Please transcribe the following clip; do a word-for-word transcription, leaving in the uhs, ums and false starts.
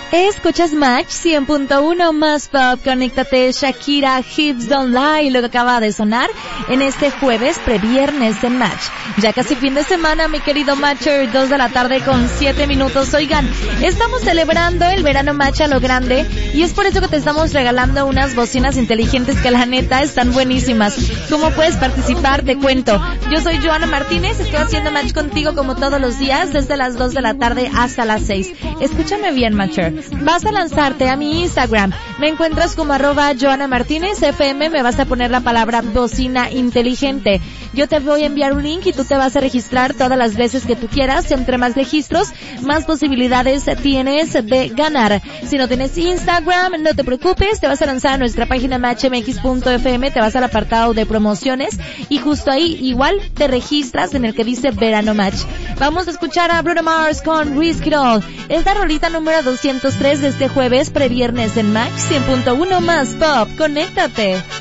Escuchas Match cien punto uno más pop, conéctate. Shakira, Hips Don't Lie, lo que acaba de sonar en este jueves previernes de Match. Ya casi fin de semana, mi querido Matcher, dos de la tarde con siete minutos. Oigan, estamos celebrando el verano Match a lo grande y es por eso que te estamos regalando unas bocinas inteligentes que la neta están buenísimas. ¿Cómo puedes participar? Te cuento. Yo soy Joana Martínez, estoy haciendo Match contigo como todos los días, desde las dos de la tarde hasta las seis. Escúchame bien, Matcher. Vas a lanzarte a mi Instagram. Me encuentras como arroba Joana Martínez F M. Me vas a poner la palabra bocina inteligente. Yo te voy a enviar un link y tú te vas a registrar todas las veces que tú quieras. Entre más registros, más posibilidades tienes de ganar. Si no tienes Instagram, no te preocupes. Te vas a lanzar a nuestra página match m x punto f m. Te vas al apartado de promociones y justo ahí igual te registras en el que dice Verano Match. Vamos a escuchar a Bruno Mars con Risk It All. Es la rolita número doscientos tres de este jueves previernes en Match cien punto uno más pop. Conéctate.